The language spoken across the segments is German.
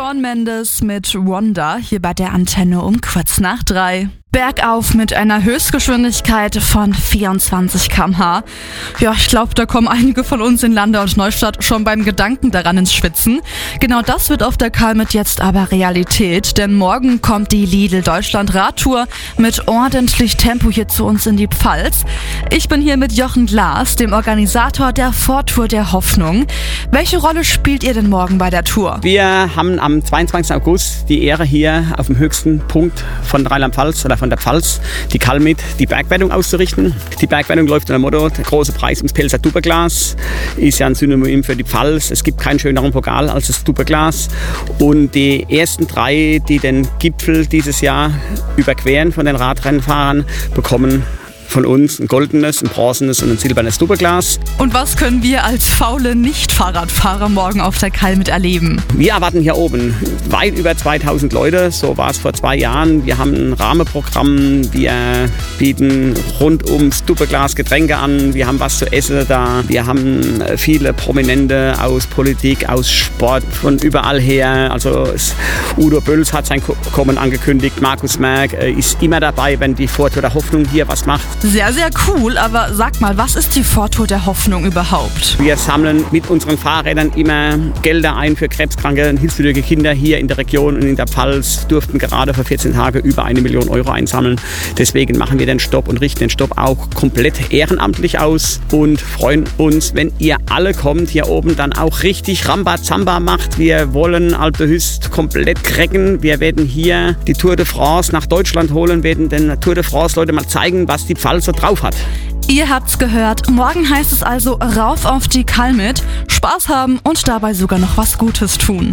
Shawn Mendes mit Wonder hier bei der Antenne um 2:15. Bergauf mit einer Höchstgeschwindigkeit von 24 km/h. Ja, ich glaube, da kommen einige von uns in Landau und Neustadt schon beim Gedanken daran ins Schwitzen. Genau das wird auf der Kalmit jetzt aber Realität, denn morgen kommt die Lidl Deutschland Radtour mit ordentlich Tempo hier zu uns in die Pfalz. Ich bin hier mit Jochen Glas, dem Organisator der Vortour der Hoffnung. Welche Rolle spielt ihr denn morgen bei der Tour? Wir haben am 22. August die Ehre, hier auf dem höchsten Punkt von Rheinland-Pfalz oder von der Pfalz, die Kalmit, die Bergwertung auszurichten. Die Bergwertung läuft unter dem Motto, der große Preis ums Pelzer Tupperglas, ist ja ein Synonym für die Pfalz. Es gibt keinen schöneren Pokal als das Tupperglas. Und die ersten 3, die den Gipfel dieses Jahr überqueren von den Radrennfahrern, bekommen von uns ein goldenes, ein bronzenes und ein silbernes Tupperglas. Und was können wir als faule Nicht-Fahrradfahrer morgen auf der Kalmit erleben? Wir erwarten hier oben weit über 2000 Leute, so war es vor 2 Jahren. Wir haben ein Rahmenprogramm, wir bieten rund ums Tupperglas Getränke an, wir haben was zu essen da, wir haben viele Prominente aus Politik, aus Sport, von überall her. Also Udo Bölls hat sein Kommen angekündigt, Markus Merck ist immer dabei, wenn die Vortour der Hoffnung hier was macht. Sehr, sehr cool, aber sag mal, was ist die Vortour der Hoffnung überhaupt? Wir sammeln mit unseren Fahrrädern immer Gelder ein für krebskranke und hilfsbedürftige Kinder hier in der Region und in der Pfalz, durften gerade vor 14 Tagen über 1 Million Euro einsammeln. Deswegen machen wir den Stopp und richten den Stopp auch komplett ehrenamtlich aus und freuen uns, wenn ihr alle kommt, hier oben dann auch richtig Rambazamba macht. Wir wollen Alpe d'Huez komplett cracken. Wir werden hier die Tour de France nach Deutschland holen, werden den Tour de France Leute mal zeigen, was die Pfalz so drauf hat. Ihr habt's gehört, morgen heißt es also rauf auf die Kalmit, Spaß haben und dabei sogar noch was Gutes tun.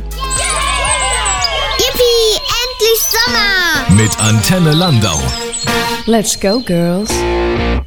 Yippie, endlich Sommer! Mit Antenne Landau. Let's go, girls.